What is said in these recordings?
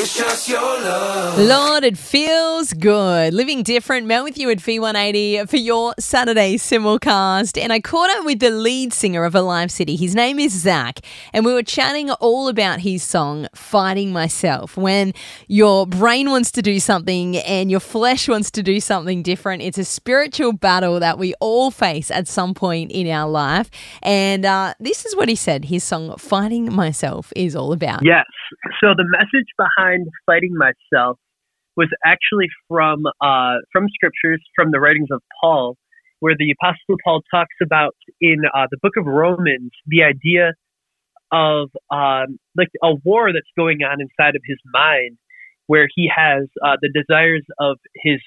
It's just your love. Lord, it feels good. Living Different, Mel with you at V180 for your Saturday simulcast. And I caught up with the lead singer of Alive City. His name is Zach. And we were chatting all about his song, Fighting Myself. When your brain wants to do something and your flesh wants to do something different, it's a spiritual battle that we all face at some point in our life. And this is what he said his song, Fighting Myself, is all about. Yes. So the message behind Fighting Myself was actually from scriptures, from the writings of Paul, where the Apostle Paul talks about in the book of Romans the idea of like a war that's going on inside of his mind, where he has the desires of his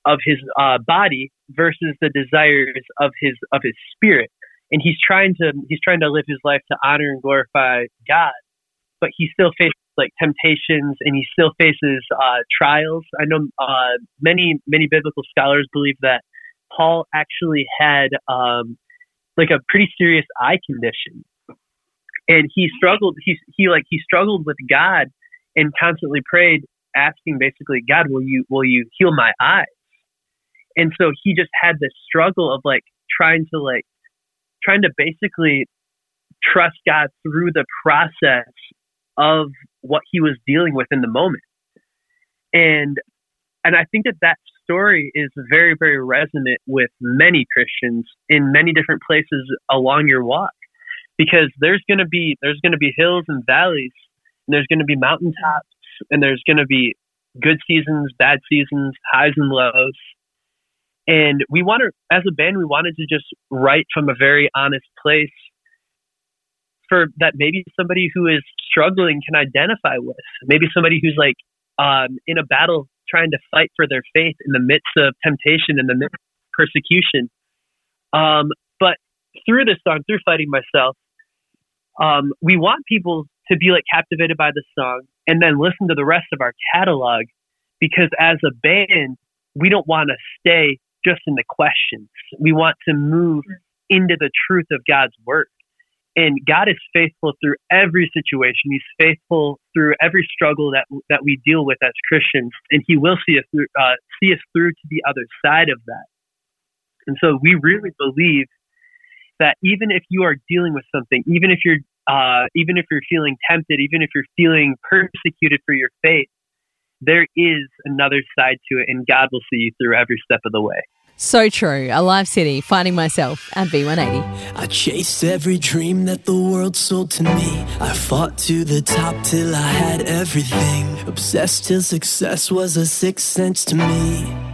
body versus the desires of his spirit, and he's trying to live his life to honor and glorify God, but he still faces like temptations, and he still faces trials. I know many biblical scholars believe that Paul actually had like a pretty serious eye condition, and he struggled. He struggled with God and constantly prayed, asking basically, God, will you heal my eyes? And so he just had this struggle of trying to basically trust God through the process of what he was dealing with in the moment. And I think that story is very, very resonant with many Christians in many different places along your walk, because there's going to be hills and valleys, and there's going to be mountaintops, and there's going to be good seasons, bad seasons, highs and lows. And as a band, we wanted to just write from a very honest place for that maybe somebody who is struggling can identify with. Maybe somebody who's in a battle trying to fight for their faith in the midst of temptation, in the midst of persecution. But through this song, through Fighting Myself, we want people to be captivated by the song and then listen to the rest of our catalog, because as a band, we don't want to stay just in the questions. We want to move into the truth of God's word. And God is faithful through every situation. He's faithful through every struggle that we deal with as Christians, and he will see us through to the other side of that. And so we really believe that even if you are dealing with something, even if you're feeling tempted, even if you're feeling persecuted for your faith, there is another side to it, and God will see you through every step of the way. So true. Alive City, Fighting Myself at V180. I chased every dream that the world sold to me. I fought to the top till I had everything. Obsessed till success was a sixth sense to me.